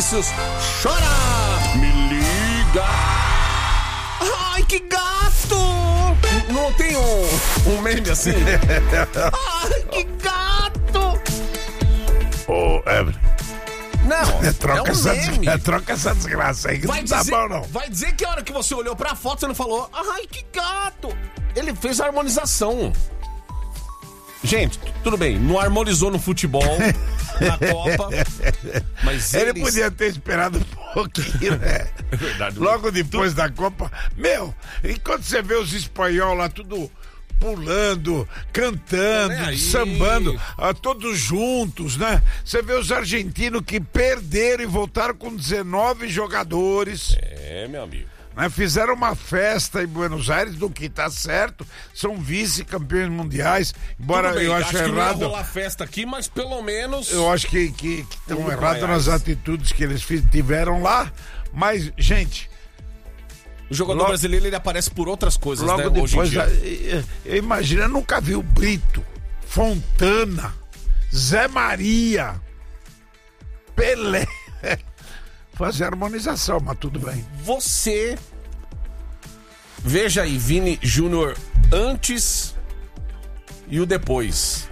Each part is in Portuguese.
Vinícius, chora! Me liga! Ai, que gato! Não tem um meme assim? Ai, que gato! Ô, Evelyn. Não, troca essa desgraça aí que não tá bom, não. Vai dizer que a hora que você olhou pra foto, você não falou, ai, que gato! Ele fez a harmonização. Gente, tudo bem, não harmonizou no futebol, na Copa, mas ele podia ter esperado um pouquinho, né? É verdade. Logo depois da Copa. Meu, enquanto você vê os espanhóis lá tudo pulando, cantando, sambando, todos juntos, né? Você vê os argentinos que perderam e voltaram com 19 jogadores. É, meu amigo. Né? Fizeram uma festa em Buenos Aires, do que tá certo, são vice-campeões mundiais, embora bem, eu acho errado. Não ia rolar festa aqui, mas pelo menos... Eu acho que estão errados nas atitudes que eles tiveram lá, mas, gente... O jogador brasileiro, ele aparece por outras coisas, logo né? Depois, hoje em dia. Eu imagino, eu nunca vi o Brito, Fontana, Zé Maria, Pelé fazer harmonização, mas tudo bem. Você veja aí, Vini Júnior antes e o depois.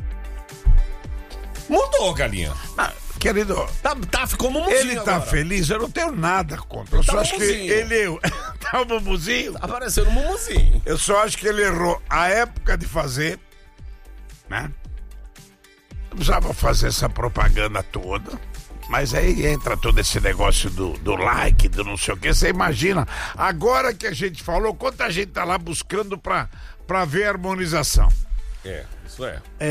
Mudou, galinha. Querido, ficou mumuzinho. Ele tá agora feliz, eu não tenho nada contra. Eu só acho que ele... Tá o mumuzinho? Tá aparecendo o mumuzinho. Eu só acho que ele errou a época de fazer, né? Não precisava fazer essa propaganda toda. Mas aí entra todo esse negócio do like, do não sei o que. Você imagina, agora que a gente falou, quanta gente tá lá buscando pra ver a harmonização. Isso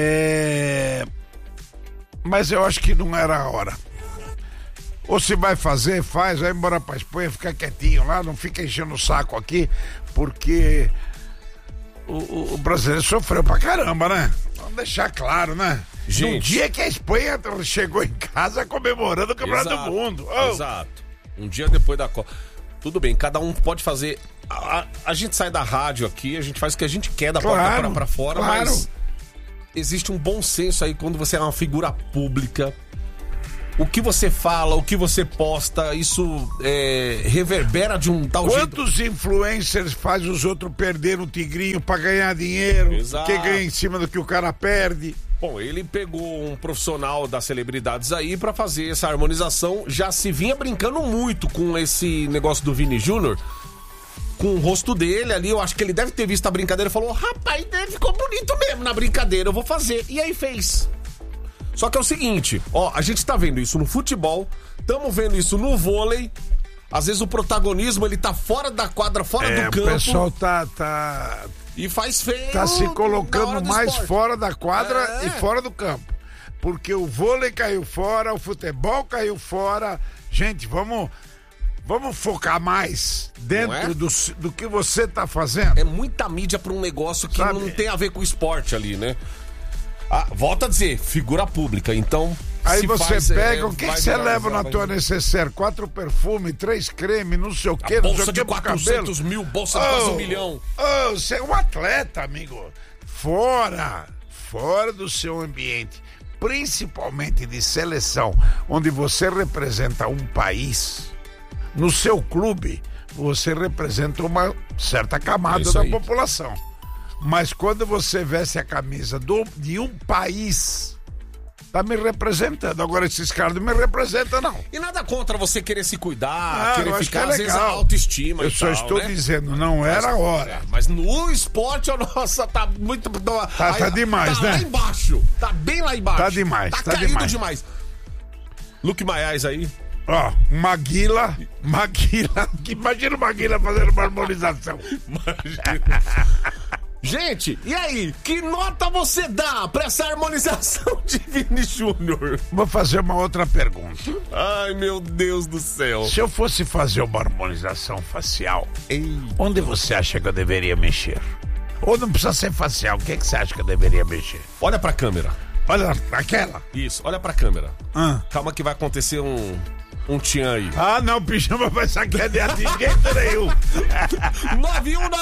é. Mas eu acho que não era a hora. Ou se vai fazer, faz, vai embora pra Espanha, fica quietinho lá, não fica enchendo o saco aqui, porque o brasileiro sofreu pra caramba, né? Vamos deixar claro, né? Gente, no dia que a Espanha chegou em casa comemorando o Campeonato do Mundo. Exato. Um dia depois da Copa. Tudo bem, cada um pode fazer. A gente sai da rádio aqui, a gente faz o que a gente quer da porta pra fora, mas existe um bom senso aí quando você é uma figura pública. O que você fala, o que você posta, isso reverbera de um tal jeito. Quantos influencers faz os outros perder o tigrinho pra ganhar dinheiro? Exato. Que ganha em cima do que o cara perde. Bom, ele pegou um profissional das celebridades aí pra fazer essa harmonização. Já se vinha brincando muito com esse negócio do Vini Júnior, com o rosto dele ali. Eu acho que ele deve ter visto a brincadeira e falou: rapaz, ficou bonito mesmo na brincadeira, eu vou fazer. E aí fez. Só que é o seguinte, a gente tá vendo isso no futebol, estamos vendo isso no vôlei. Às vezes o protagonismo, ele tá fora da quadra, fora do campo. O pessoal tá e faz feio. Tá se colocando mais fora da quadra e fora do campo. Porque o vôlei caiu fora, o futebol caiu fora. Gente, vamos focar mais dentro do que você tá fazendo. É muita mídia pra um negócio que não tem a ver com o esporte ali, né? Volta a dizer, figura pública, então... Aí você pega, o que você leva na tua necessaire? 4 perfumes, 3 cremes, não sei o que, não sei o que, de 400 mil, bolsa de quase 1 milhão. Você é um atleta, amigo. Fora do seu ambiente, principalmente de seleção, onde você representa um país, no seu clube, você representa uma certa camada da população. Mas quando você veste a camisa de um país, tá me representando. Agora esses caras não me representam, não. E nada contra você querer se cuidar, querer ficar, às vezes, a autoestima. Eu só estou dizendo, não era a hora. Mas no esporte, nossa, tá muito... Tá demais, né? Tá lá embaixo. Tá bem lá embaixo. Tá demais, tá caído demais. Luke Maiás aí. Maguila. Imagina o Maguila fazendo uma harmonização. Imagina. Gente, e aí? Que nota você dá pra essa harmonização de Vini Júnior? Vou fazer uma outra pergunta. Ai, meu Deus do céu. Se eu fosse fazer uma harmonização facial, onde você acha que eu deveria mexer? Ou não precisa ser facial, o que você acha que eu deveria mexer? Olha pra câmera. Olha aquela? Isso, olha pra câmera. Calma que vai acontecer um tchan aí. Não, o pijama vai saquear de jeito nenhum. 91